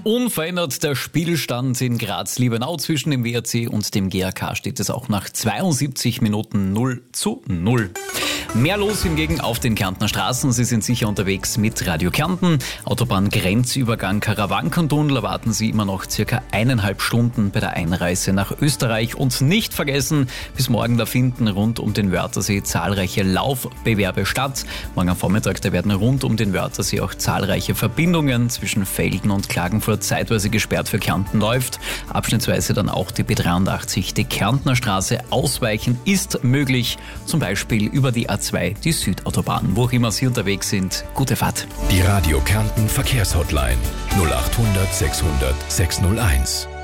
Unverändert der Spielstand in Graz-Liebenau zwischen dem WRC und dem GAK steht es auch nach 72 Minuten 0:0. Mehr los hingegen auf den Kärntner Straßen. Sie sind sicher unterwegs mit Radio Kärnten. Autobahn-Grenzübergang Karawankentunnel erwarten Sie immer noch circa 1,5 Stunden bei der Einreise nach Österreich. Und nicht vergessen, bis morgen da finden rund um den Wörthersee zahlreiche Laufbewerbe statt. Morgen am Vormittag da werden rund um den Wörthersee auch zahlreiche Verbindungen zwischen Velden und Klagenfurt zeitweise gesperrt für Kärnten läuft. Abschnittsweise dann auch die B83, die Kärntner Straße. Ausweichen ist möglich, zum Beispiel über die A2, die Südautobahn. Wo auch immer Sie unterwegs sind, gute Fahrt. Die Radio Kärnten Verkehrshotline 0800 600 601.